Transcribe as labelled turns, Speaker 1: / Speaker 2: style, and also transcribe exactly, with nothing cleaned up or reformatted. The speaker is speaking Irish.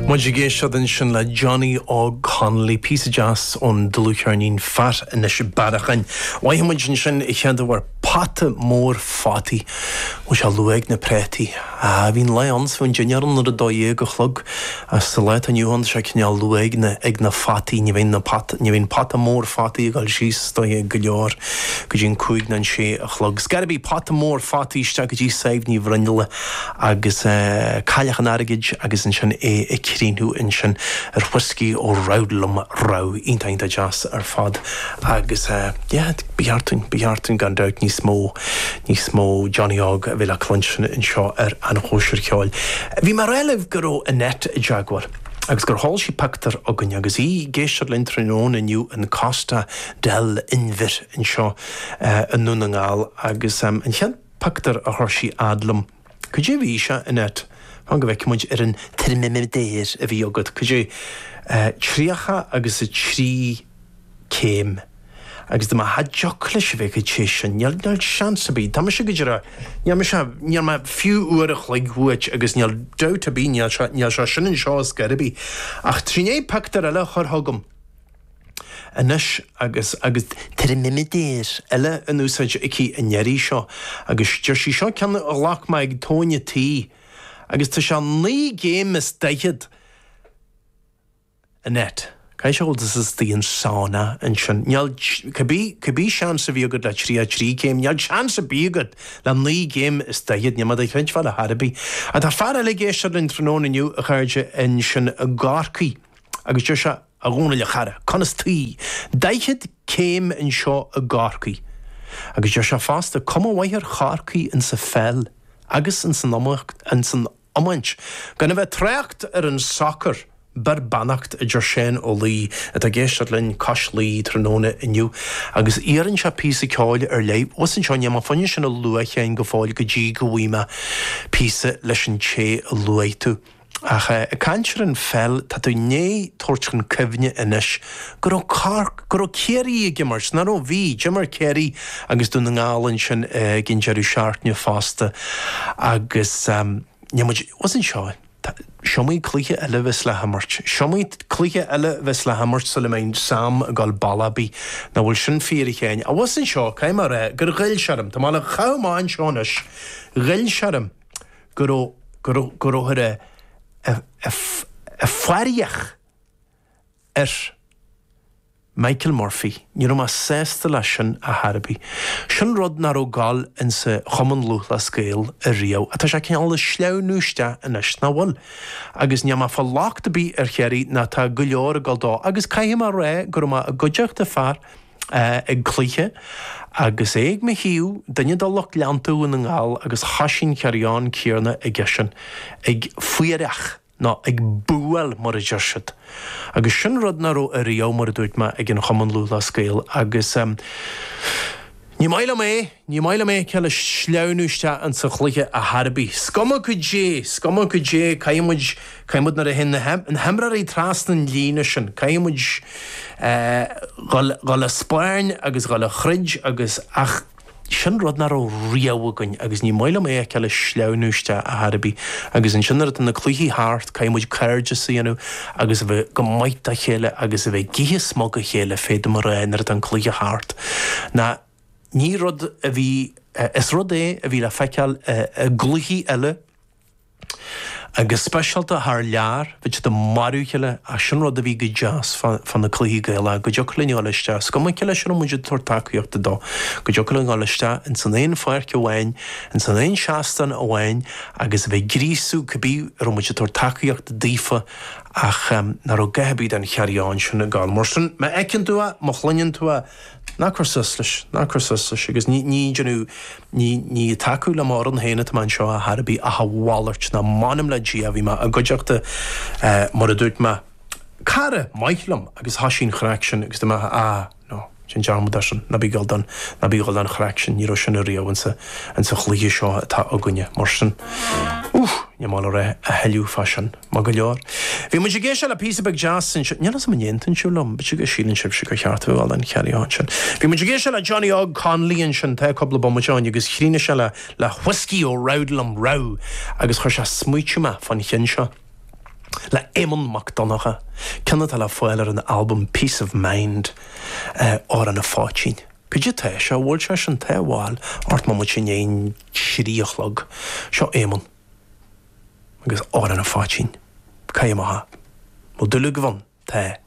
Speaker 1: Mujigéisiad sin le Johnny ó Connolly písa jazz ón dlúchearnín fat in is barachan. Waihimid sin I cheann war pata mór fati ó se luig na préti. A hín leons fún Junior na dóé go chlog as sa leit an Johan se cinál luig na ag na fati ní bhín na pata ní bhín pata mór fati gal síos dóé go leor go dín cúig na sé a chlog. Sgar bí pata mór fati sta go dí saibh ní bhrindile agus caileach an airgid agus an sin é i círínú in sin ar whisky ó raudlam rau intainta jazz ar fad agus yeah bíartún bíartún gan daut ní smó ní smó Johnny Og a bhfuil a clunsin in seo ar an chóisiir ceáil. Bhí mar eileh go a net a jaguar agus gur hall sí pactar agan agus í géisiir lintrinón iniu an Costa del Inver in seo an núnagáil agus an chean pactar a thuirsí adlam. Could you bhí se a net an go bheith muid ar an trimimidéir a bhí agad could tríocha agus a trí céim agus de ma hadjoch leis bheith go té sin neall neall seans a bí tá se go dra neall me se neall me fiú uairich le ghuaid agus neall doubt a bí neall se sin an seo scarabí ach tríné pactar eile chur thugam anis agus agus trimimidéir eile an úsáid ici a neirí seo agus deir sí seo ceanna a lach me ag tóine tí agus tá se ní géim is daiad a net. Cai se holdas is tíon sána an sin. Neall cabí seans a bhí agad le trí a trí céim, neall seans a bí agad le ní géim is daiad ne mad a chuint fáil a Harabí. A tá fear le géisiad in tróna iniu a chuirde in sin a gárcaí agus deir se a gúna le chara, conas tí. Daiad céim in seo a gárcaí. Agus deir se fásta cum bhaithar chárcaí in sa fel agus in san amaint. Gan bheith tréacht ar an soccer bar bannacht a deir sin ó lí a tá géisiad linn cos lí tróna iniu agus íann se písa ceáil ar leib os an seo neam a fanne sin a luachéin go fáil go dtí go bhuaime písa leis an ché a luaitú. Ach a cantir an fel tá tú né tuairt an cibhne inis gur ó carc gur ó céirí a gimmars nar ó bhí Jimar Céirí agus dú na ngálann sin gin Jerry Shartne fásta agus nemuid os an seo Siomí clíthe eile bheits le hamirt. Siomí clíthe eile bheits le hamirt sa le main sam a gáil balabí na bhfuil sin fíri chéin. A was an seo caiim mar ré gur ghill searam. Tá mála chaáin seonis ghill searam gur ó hir a foiríoch ar Michael Murphy. Ní rom a sésta lei sin a Harabí. Sin rud nar ó gáil in sa chuman luach le scéal a riamh. A tá sé ceann le sleamhnúiste inis na bhfuil. Agus neam a fá lácht a bí ar chéirí na tá go leor a gáil dá. Agus caiim mar ré gur má a goideach de fear ag clíthe agus éag me hiú danne dá lech leantú in an ngáil agus chasin chearán céarna a geisin ag fuireach ná ag búil mar a deirsead. Agus sin rud nar ó a riamh mar a dúirt me ag an chaman luach le scéal agus ní maile mé ní maile mé ceile sleamhnúiste an sa chluiche a Harabí. Scoma go dé scoma go dé caiimid caiimid nar a hin an hemraí trasnan líne sin caiimid gáil a spáin agus gáil a chrid agus ach sin rud nar ó riamhagan agus ní maile mé ceile sleamhnúiste a Harabí agus an sinnar na clúthaí háart caiimid cairde saanú agus a bheith go maith a chéile agus a bheith gíthe smog a chéile féidir mar réinar an clúthaí háart. Na ní rud a bhí is rud é a bhí le feiceáil a glúthaí eile agus speisialta th lear bheit de marúcheile a sin rud a bhí go jazz fan na clúthaí gaile go deoclainn gáiliste scoma ceile sin muidir tuairtaíochtta dó go deoclainn gáiliste in san éon foiirce bhhain in san éon seastan a bhhain agus bheith grísú cabbí ar muidir tuairtaíochtta dífa ach nar ó gaibí an chearán sin a gáil mar sin me ecinn tú a mo chluinn tú a ná chusus leis ná chusus leis agus ní genú ní taú le mar an héine man seo a Harabí a bháirt na manam le dí a bhí a goideachta mar a dúirt me cara maithlam agus hasín chreaach sin agus de a nó sin dearmada sin na bí gáil don na bí gáil an chreaach sin ní sin a riamh an sa chluthaí seo atá agunne mar sin úf ní mála ré a heiliú fasin má go leor. Bhí mu géisi le písa bag jazz sin neala sam héantain siúlam, be go sílann sib se go cheartú bháil an chearíán sin. Bhí mu géisi le Johnny Og Connolly sin te coppla bomteáin agus chríne se le le whisky ó raudlam rau agus chuir se smuitiúma fan chin seo. Le Eamon McDonagh cinna tal le foiile an album Peace of Mind á an na fátín. Cuide te seo bhil se an teháil ort má mu sin éon siríochlog seo Eamon agus á an na fátín. Caiim atha. Mo dula go bhain te.